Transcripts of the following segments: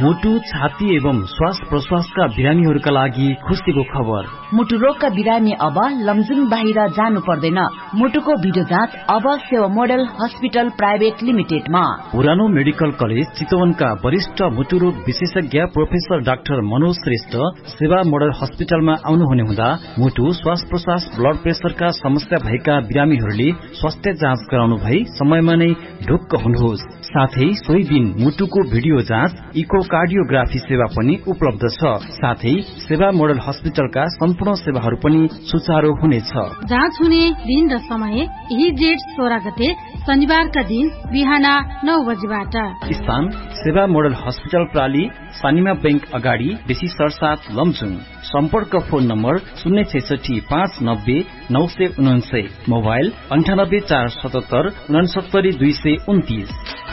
मुटु, छाती एवं श्वास प्रश्वासका बिरामीहरूका लागि खुसीको खबर। मुटु रोगका बिरामी अब लमजुङ बाहिर जानु पर्दैन। मुटुको भिडियो जाँच अब सेवा मोडल हस्पिटल प्राइभेट लिमिटेडमा। पुरानो मेडिकल कलेज चितवनका वरिष्ठ मुटु रोग विशेषज्ञ प्रोफेसर डाक्टर मनोज श्रेष्ठ सेवा मोडल हस्पिटलमा आउनुहुने हुँदा मुटु, श्वास प्रश्वास, ब्लड प्रेसरका समस्या भएका बिरामीहरूले स्वास्थ्य जाँच गराउनु भई समयमा नै ढुक्क हुनुहोस्। साथै सोही दिन मुटुको भिडियो जाँच, इकोकार्डियोग्राफी सेवा पनि उपलब्ध छ। साथै सेवा मोडल हस्पिटलका सम्पूर्ण सेवाहरू पनि सुचारू हुनेछ। जाँच हुने दिन र समय यही जेठ 16 गते शनिबारका दिन बिहान 9 बजेबाट। स्थान सेवा मोडल हस्पिटल प्राली, सानिमा बैंक अगाडि, बेसी सरसाथ, लमजुङ। सम्पर्क फोन नम्बर 066 590 999, मोबाइल 98 477 69 229।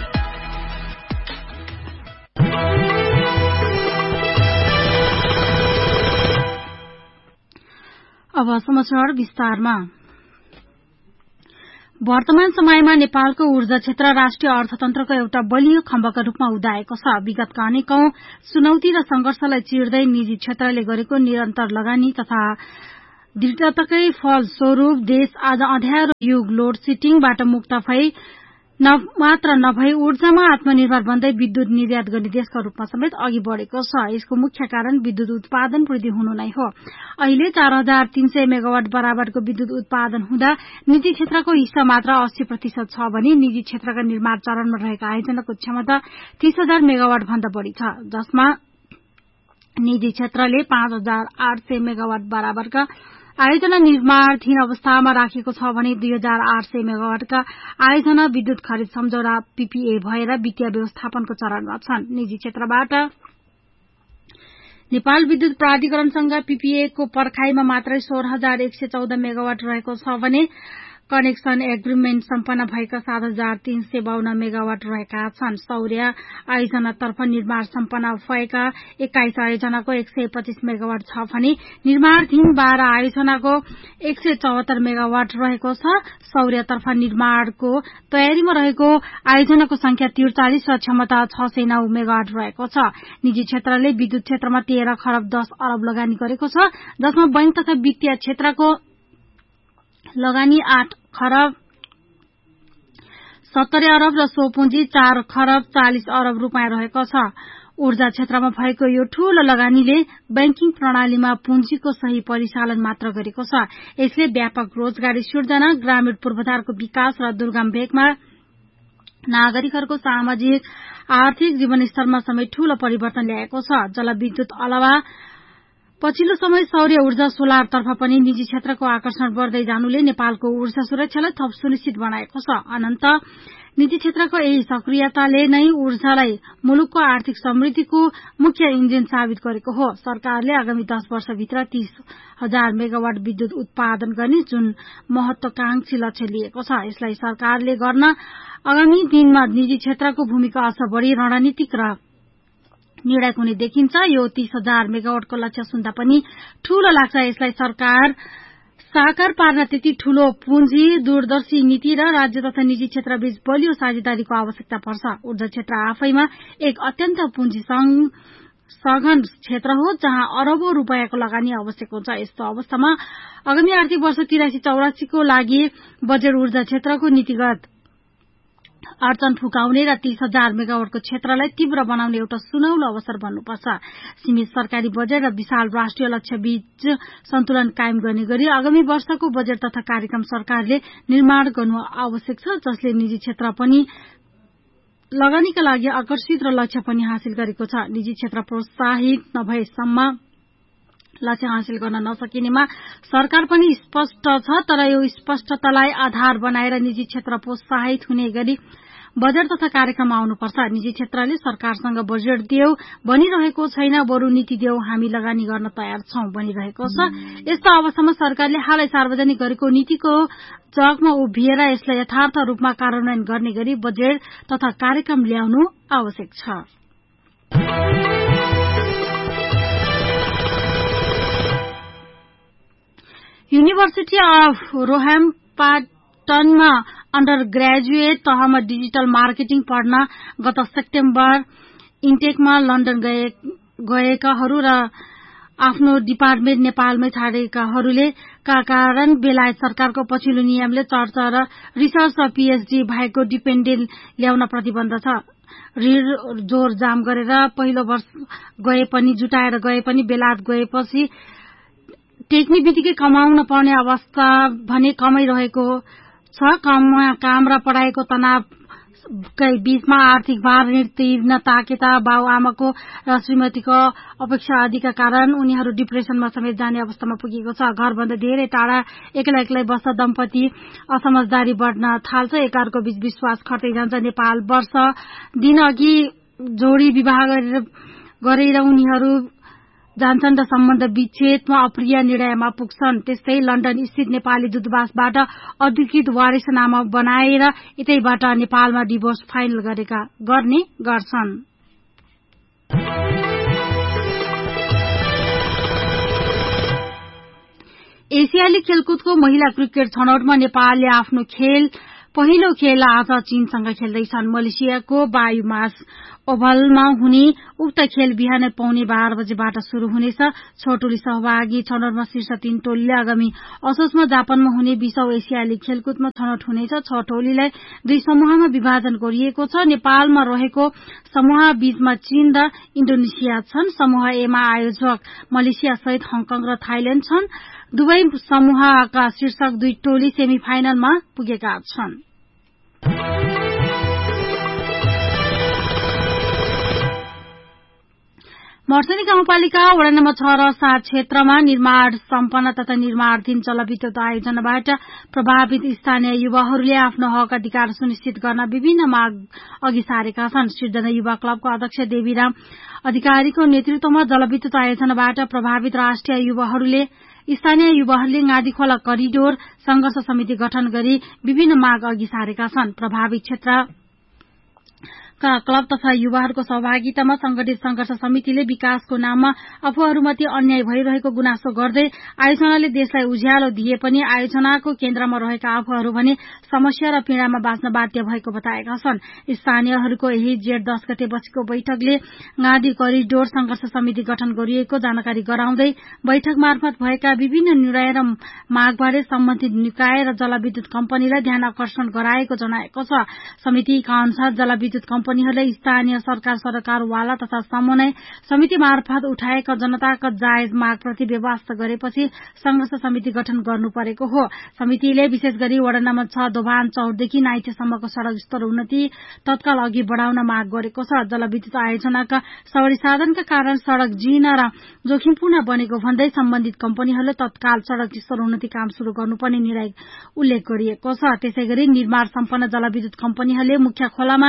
अब समाचार विस्तारमा। वर्तमान समयमा नेपालको ऊर्जा क्षेत्र राष्ट्रिय अर्थतन्त्रको एउटा बलियो खम्बका रूपमा उदाएको छ। विगतका अनेकौं चुनौती र संघर्षलाई चिर्दै निजी क्षेत्रले गरेको निरन्तर लगानी तथा दृढताकै फलस्वरूप देश आज अँध्यारो युग लोड सेडिङबाट मुक्त भई मात्र नभई ऊर्जामा आत्मनिर्भर बन्दै विद्युत निर्यात गर्ने देशका रूपमा समेत अघि बढ़ेको छ। यसको मुख्य कारण विद्युत उत्पादन वृद्धि हुनु नै हो। अहिले 4300 मेगावाट बराबरको विद्युत उत्पादन हुँदा निजी क्षेत्रको हिस्सा मात्र 80% छ भने निजी क्षेत्रका निर्माण चरणमा रहेका आयोजनाको क्षमता 30,000 मेगावाट भन्दा बढ़ी छ, जसमा निजी क्षेत्रले 5,800 मेगावाट बराबरका आयोजना निर्माणाधीन अवस्थामा राखेको छ भने 2,800 मेगावाटका आयोजना विद्युत खरिद सम्झौता पीपीए भएर वित्तीय व्यवस्थापनको चरणमा छन्। निजी क्षेत्रबाट नेपाल विद्युत प्राधिकरणसँग पीपीए को पर्खाईमा मात्रै 16,114 मेगावाट रहेको छ भने कनेक्सन एग्रीमेन्ट सम्पन्न भएका 7,352 मेगावाट रहेका छन्। सौर्य आयोजनातर्फ निर्माण सम्पन्न भएका 21 आयोजनाको 125 मेगावाट छ भने निर्माणाधीन 12 आयोजनाको 174 मेगावाट रहेको छ। सौर्यतर्फ निर्माणको तयारीमा रहेको आयोजनाको संख्या 43 र क्षमता 609 मेगावाट रहेको छ। निजी क्षेत्रले विद्युत क्षेत्रमा 13 खरब 10 अरब लगानी गरेको छ, जसमा बैंक तथा वित्तीय क्षेत्रको लगानी 8 खरब 70 अरब र सो पुँजी 4 खरब 40 अरब रुपियाँ रहेको छ। ऊर्जा क्षेत्रमा भएको यो ठूलो लगानीले बैंकिङ प्रणालीमा पुँजीको सही परिचालन मात्र गरेको छ। यसले व्यापक रोजगारी सृजना, ग्रामीण पूर्वाधारको विकास र दुर्गम भेगमा नागरिकहरूको सामाजिक आर्थिक जीवनस्तरमा समेत ठूलो परिवर्तन ल्याएको छ। जलविद्युत अलावा पछिल्लो समय सौर्य ऊर्जा, सोलर तर्फ पनि निजी क्षेत्रको आकर्षण बढ़दै जानुले नेपालको ऊर्जा सुरक्षालाई थप सुनिश्चित बनाएको छ। अनन्त निजी क्षेत्रको यही सक्रियताले नै ऊर्जालाई मुलुकको आर्थिक समृद्धिको मुख्य इन्जिन साबित गरेको हो। सरकारले आगामी 10 वर्षभित्र 30,000 मेगावाट विद्युत उत्पादन गर्ने जुन महत्वाकांक्षी लक्ष्य लिएको छ, यसलाई सरकारले गर्न आगामी दिनमा निजी क्षेत्रको भूमिका अझ बढ़ी रणनीतिक र निर्णायक हुने देखिन्छ। यो 30,000 मेगावाटको लक्ष्य सुन्दा पनि ठूलो लाग्छ। यसलाई सरकार साकार पार्न त्यति ठूलो पुँजी, दूरदर्शी नीति र राज्य तथा निजी क्षेत्रबीच बलियो साझेदारीको आवश्यकता पर्छ। ऊर्जा क्षेत्र आफैमा एक अत्यन्त पुँजी सघन क्षेत्र हो, जहाँ अरबौं रुपियाँको लगानी आवश्यक हुन्छ। यस्तो अवस्थामा आगामी आर्थिक वर्ष 83-84 को लागि बजेट ऊर्जा क्षेत्रको नीतिगत अडचन फुकाउने र 30,000 मेगावाटको क्षेत्रलाई तीव्र बनाउने एउटा सुनौलो अवसर बन्नुपर्छ। सीमित सरकारी बजेट र विशाल राष्ट्रिय लक्ष्य बीच सन्तुलन कायम गर्ने गरी आगामी वर्षको बजेट तथा कार्यक्रम सरकारले निर्माण गर्नु आवश्यक छ, जसले निजी क्षेत्र पनि लगानीका लागि आकर्षित र लक्ष्य पनि हासिल गरेको छ। निजी क्षेत्र प्रोत्साहित नभएसम्म लक्ष्य हासिल गर्न नसकिनेमा सरकार पनि स्पष्ट छ, तर यो स्पष्टतालाई आधार बनाएर निजी क्षेत्र प्रोत्साहित हुने गरी बजेट तथा कार्यक्रम आउनुपर्छ। निजी क्षेत्रले सरकारसँग बजेट देऊ भनिरहेको छैन, बरु नीति देऊ हामी लगानी गर्न तयार छौं भनिरहेको छ। यस्तो अवस्थामा सरकारले हालै सार्वजनिक गरेको नीतिको जगमा उभिएर यसलाई यथार्थ रूपमा कार्यान्वयन गर्ने गरी बजेट तथा कार्यक्रम ल्याउनु आवश्यक छ। युनिभर्सिटी अफ रोहाम्पटनमा अन्डर ग्रेजुएट तहमा डिजिटल मार्केटिङ पढ्न गत सेप्टेम्बर इन्टेकमा लन्डन गएकाहरू र आफ्नो डिपार्टमेन्ट नेपालमै छाडेकाहरूले का कारण बेलायत सरकारको पछिल्लो नियमले चर्चा र रिसर्च र पीएचडी भएको डिपेन्डेन्ट ल्याउन प्रतिबन्ध छ। ऋण जोर जाम गरेर पहिलो वर्ष जुटाएर गए पनि बेलायत गएपछि टेक्ने बित्तिकै कमाउन पर्ने अवस्था भने कमै रहेको छ। काम र पढ़ाइको तनावकै बीचमा आर्थिक भार ऋण तिर्न ताकेता बाबुआमाको र श्रीमतीको अपेक्षा अधिका कारण उनीहरू डिप्रेसनमा समेत जाने अवस्थामा पुगेको छ। घरभन्दा धेरै टाढा एक्लै बस्दा दम्पति असमझदारी बढ्न थाल्छ, एकअर्को बीच विश्वास खर्दै जान्छ। नेपाल वर्ष दिन अघि जोडी विवाह गरेर उनीहरू जान्छन् र सम्बन्ध विच्छेदमा अप्रिय निर्णयमा पुग्छन्। त्यस्तै लन्डन स्थित नेपाली दूतावासबाट अधिकृत वारिसनामा बनाएर यतैबाट नेपालमा डिभोर्स फाइनल गर्ने गर्छन्। एसियाली खेलकुदको महिला क्रिकेट छनौटमा नेपालले आफ्नो पहिलो खेल आज चीनसँग खेल्दैछन्। मलेसियाको बायुमास ओभलमा हुने उक्त खेल बिहानै 12:15 बजेबाट शुरू हुनेछ। छोटोली सहभागी छनौटमा शीर्ष 3 टोलीले आगामी असोजमा जापानमा हुने 20औं एसियाली खेलकुदमा छनौट हुनेछ। 6 टोलीलाई 2 समूहमा विभाजन गरिएको छ। नेपालमा रहेको समूह बीचमा चीन र इन्डोनेसिया छन्। समूह ए मा आयोजक मलेसिया सहित हङकङ र थाइल्याण्ड छन्। दुवै समूहका शीर्षक 2 टोली सेमी फाइनलमा पुगेका छन्। मर्सनी गाउँपालिका वडा नम्बर 6 र 7 क्षेत्रमा निर्माण सम्पन्न तथा निर्माणाधीन जलविद्युत आयोजनाबाट प्रभावित स्थानीय युवाहरूले आफ्नो हक अधिकार सुनिश्चित गर्न विभिन्न माग अघि सारेका छन्। सिर्जना युवा क्लबको अध्यक्ष देवीराम अधिकारीको नेतृत्वमा जलविद्युत आयोजनाबाट प्रभावित स्थानीय युवाहरूले गादी खोला करिडोर संघर्ष समिति गठन गरी विभिन्न माग अघि सारेका छन्। प्रभावित क्षेत्रका क्लब तथा युवाहरूको सहभागितामा संगठित संघर्ष समितिले विकासको नाममा आफूहरूमाथि अन्याय भइरहेको गुनासो गर्दै आयोजनाले देशलाई उज्यालो दिए पनि आयोजनाको केन्द्रमा रहेका आफूहरू भने समस्या र पीड़ामा बाँच्न बाध्य भएको बताएका छन्। स्थानीयहरूको यही जेठ 10 गते बसेको बैठकले गादी करिडोर संघर्ष समिति गठन गरिएको जानकारी गराउँदै बैठक मार्फत भएका विभिन्न निर्णय र मागबारे सम्बन्धित निकाय र जलविद्युत कम्पनीलाई ध्यान आकर्षण गराएको जनाएको छ। समितिका अनुसार जलविद्युत कम्पनीहरूले स्थानीय सरकारवाला तथा समन्वय समिति मार्फत उठाएका जनताका जायज मागप्रति व्यवस्था गरेपछि संघर्ष समिति गठन गर्नु परेको हो। समितिले विशेष गरी वडा नम्बर 6 दोभान चौरदेखि नाइटेसम्मको सड़क स्तर उन्नति तत्काल अघि बढ़ाउन माग गरेको छ। जलविद्युत आयोजनाका सवारी साधनका कारण सड़क जीर्ण र जोखिमपूर्ण बनेको भन्दै सम्बन्धित कम्पनीहरूले तत्काल सड़क स्तर उन्नति काम शुरू गर्नुपर्ने निर्णय उल्लेख गरिएको छ। त्यसैगरी निर्माण सम्पन्न जलविद्युत कम्पनीहरूले मुख्य खोलामा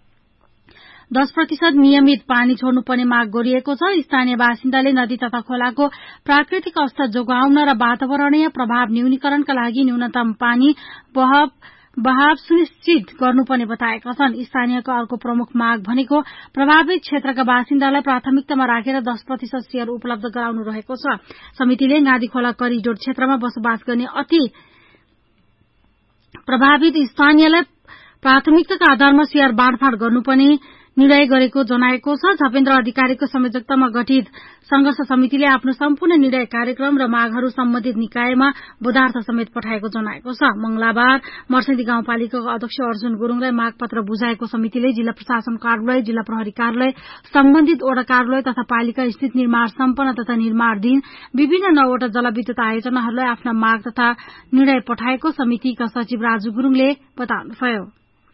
10% नियमित पानी छोड्नुपर्ने माग गरिएको छ। स्थानीय बासिन्दाले नदी तथा खोलाको प्राकृतिक अवस्था जोगाउन र वातावरणीय प्रभाव न्यूनीकरणका लागि न्यूनतम पानी बहाव सुनिश्चित गर्नुपर्ने बताएका छन्। स्थानीयको अर्को प्रमुख माग भनेको प्रभावित क्षेत्रका बासिन्दालाई प्राथमिकतामा राखेर 10% शेयर उपलब्ध गराउनु रहेको छ। समितिले गादी खोला करिडोर क्षेत्रमा बसोबास गर्ने अति प्रभावित स्थानीयलाई प्राथमिकताका आधारमा शेयर बाँडफाँड गर्नुपर्ने निर्णय गरेको जनाएको छ। झपेन्द्र अधिकारीको संयोजकतामा गठित संघर्ष समितिले आफ्नो सम्पूर्ण निर्णय कार्यक्रम र मागहरू सम्बन्धित निकायमा बोधार्थ समेत पठाएको जनाएको छ। मंगलबार मर्सनी गाउँपालिकाको अध्यक्ष अर्जुन गुरूङलाई मागपत्र बुझाएको समितिले जिल्ला प्रशासन कार्यालय, जिल्ला प्रहरी कार्यालय, सम्बन्धित वडा कार्यालय तथा पालिका स्थित निर्माण सम्पन्न तथा निर्माणाधीन विभिन्न 9वटा जलविद्युत आयोजनाहरूलाई आफ्ना माग तथा निर्णय पठाएको समितिका सचिव राजु गुरूङले बताउनुभयो।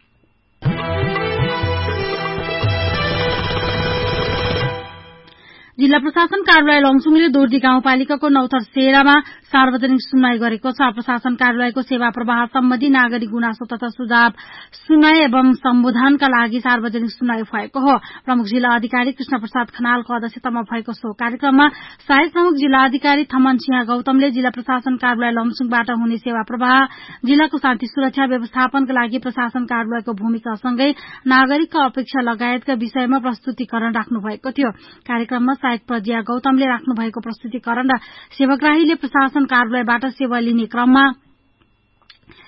जिल्ला प्रशासन कार्यालय लङसुङले दोर्दी गाउँपालिकाको नौथर सेरामा सार्वजनिक सुनवाई गरेको छ। प्रशासन कार्यालयको सेवा प्रवाह सम्बन्धी नागरिक गुनासो तथा सुझाव सुनवाई एवं सम्बोधनका लागि सार्वजनिक सुनवाई भएको हो। प्रमुख जिल्ला अधिकारी कृष्ण प्रसाद खनालको अध्यक्षतामा भएको सो कार्यक्रममा सहायक प्रमुख जिल्ला अधिकारी थमन सिंह गौतमले जिल्ला प्रशासन कार्यालय लमसुङबाट हुने सेवा प्रवाह, जिल्लाको शान्ति सुरक्षा व्यवस्थापनका लागि प्रशासन कार्यालयको भूमिकासँगै नागरिकका अपेक्षा लगायतका विषयमा प्रस्तुतिकरण राख्नु भएको थियो। कार्यक्रममा सहायक प्रज्ञा गौतमले राख्नु भएको प्रस्तुतिकरण र सेवाग्राहीले प्रशासन कार्यालयबाट सेवा लिने क्रममा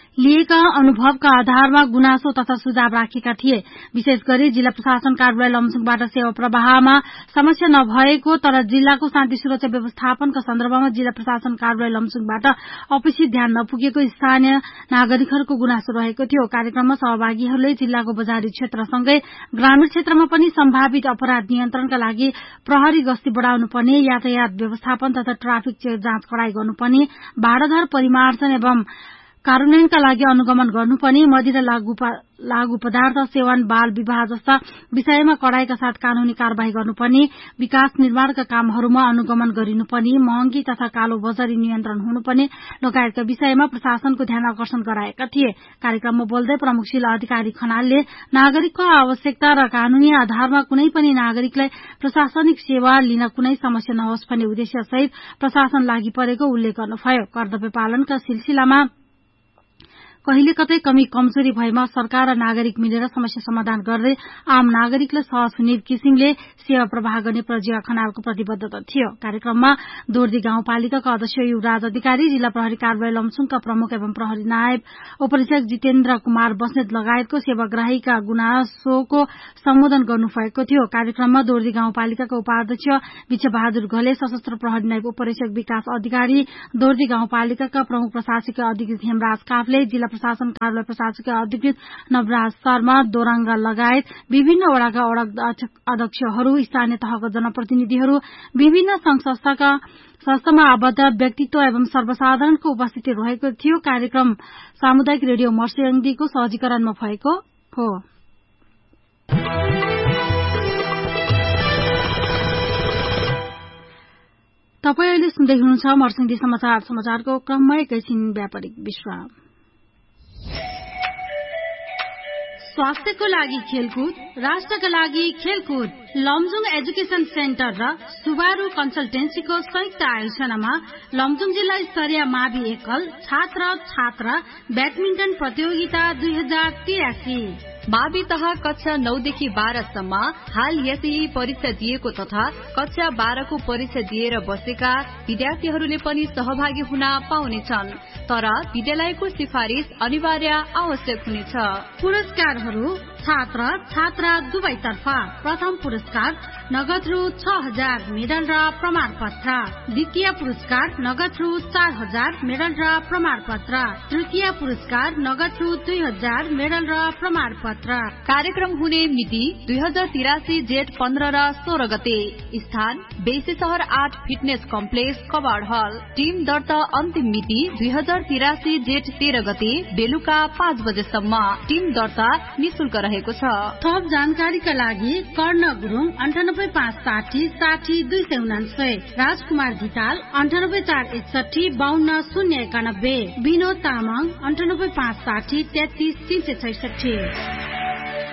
लिएका अनुभवका आधारमा गुनासो तथा सुझाव राखेका थिए। विशेष गरी जिल्ला प्रशासन कार्यालय लमजुङबाट सेवा प्रवाहमा समस्या नभएको तर जिल्लाको शान्ति सुरक्षा व्यवस्थापनका सन्दर्भमा जिल्ला प्रशासन कार्यालय लमजुङबाट अपेक्षित ध्यान नपुगेको स्थानीय नागरिकहरूको गुनासो रहेको थियो। कार्यक्रममा सहभागीहरूले जिल्लाको बजारी क्षेत्रसँगै ग्रामीण क्षेत्रमा पनि सम्भावित अपराध नियन्त्रणका लागि प्रहरी गस्ती बढ़ाउनुपर्ने, यातायात व्यवस्थापन तथा ट्राफिक जाँच कडाई गर्नुपर्ने, भाडाधर परिमार्जन एवं कार्यान्वयनका लागि अनुगमन गर्नुपर्ने, मदिरा लागू पदार्थ सेवन, बाल विवाह जस्ता विषयमा कडाईका साथ कानूनी कार्यवाही गर्नुपर्ने, विकास निर्माणका कामहरूमा अनुगमन गरिनुपर्ने, महँगी तथा कालो बजारी नियन्त्रण हुनुपर्ने लगायतका विषयमा प्रशासनको ध्यान आकर्षण गराएका थिए। कार्यक्रममा बोल्दै प्रमुख जिल्ला अधिकारी खनालले नागरिकको आवश्यकता र कानूनी आधारमा कुनै पनि नागरिकलाई प्रशासनिक सेवा लिन कुनै समस्या नहोस् भन्ने उद्देश्य सहित प्रशासन लागि परेको उल्लेख गर्नुभयो। कर्तव्य पालनका सिलसिलामा कहिले कतै कमी कमजोरी भएमा सरकार र नागरिक मिलेर समस्या समाधान गर्दै आम नागरिकलाई सहज हुने किसिमले सेवा प्रवाह गर्ने प्रज्ञा खनालको प्रतिबद्धता थियो। कार्यक्रममा दोर्दी गाउँपालिकाका अध्यक्ष युवराज अधिकारी, जिल्ला प्रहरी कार्यालय लमजुङका प्रमुख एवं प्रहरी नायब उपरीक्षक जितेन्द्र कुमार बस्नेत लगायतको सेवाग्राहीका गुनासोको सम्बोधन गर्नुभएको थियो। कार्यक्रममा दोर्दी गाउँपालिकाका उपाध्यक्ष विजयबहादुर घले, सशस्त्र प्रहरी नायब उपरीक्षक विकास अधिकारी, दोर्दी गाउँपालिकाका प्रमुख प्रशासकीय अधिकृत हेमराज काफले, जिल्ला प्रशासन कार्यालय प्रशासकीय अधिकृत नवराज शर्मा, दोराङ्गा लगायत विभिन्न वडाका वडा अध्यक्षहरू, स्थानीय तहका जनप्रतिनिधिहरू, विभिन्न संघ संस्थामा आबद्ध व्यक्तित्व एवं सर्वसाधारणको उपस्थिति रहेको थियो। कार्यक्रम सामुदायिक रेडियो मर्स्याङदीको सहजीकरणमा भएको हो। तपाईँ अहिले सुन्दै हुनुहुन्छ मर्स्याङदी समाचारको क्रममा एकैछिन व्यापारिक विश्राम। स्वास्थ्यको लागि खेलकुद, राष्ट्रका लागि खेलकुद। लमजुङ एजुकेशन सेन्टर र सुबारू कन्सल्टेन्सीको संयुक्त आयोजनामा लमजुङ जिल्ला स्तरीय मावि एकल छात्र ब्याडमिन्टन प्रतियोगिता 2083 मावि तह कक्षा 9 देखि 12 सम्म हाल एसई परीक्षा दिएको तथा कक्षा 12 को परीक्षा दिएर बसेका विद्यार्थीहरूले पनि सहभागी हुन पाउनेछन्, तर विद्यालयको सिफारिश अनिवार्य आवश्यक हुनेछ। पुरस्कारहरू छात्र दुवैतर्फ। प्रथम पुरस्कार नगद रु 6000 मेडल र प्रमाणपत्र, द्वितीय पुरस्कार नगद रु 4000 मेडल र प्रमाणपत्र, तृतीय पुरस्कार नगद रु 2000 मेडल र प्रमाणपत्र। कार्यक्रम हुने मिति 2083 जेठ 15 र 16 गते। स्थान बेसी शहर 8 फिटनेस कम्प्लेक्स कबाड हल। टिम दर्ता अन्तिम मिति 2083 जेठ 13 गते बेलुका 5 बजेसम्म। टिम दर्ता निशुल्क रहेको छ। थप जानकारीका लागि कर्ण गुरुङ 98560 60299, राजकुमार धिताल 98461 52091, विनोद तामाङ 98560 33366।